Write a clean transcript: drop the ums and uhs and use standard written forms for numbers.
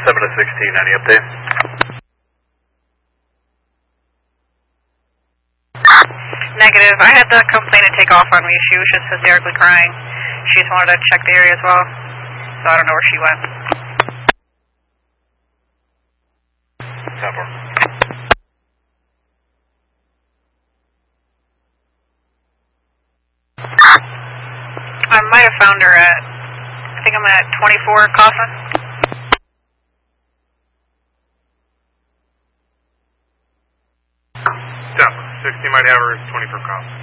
7 to 16, any update? Negative. I had the complainant take off on me. She was just hysterically crying. She just wanted to check the area as well. So I don't know where she went. Copy. I might have found her at, I think I'm at 24 Coffin. Stop. 60 might have her at 24 Coffin.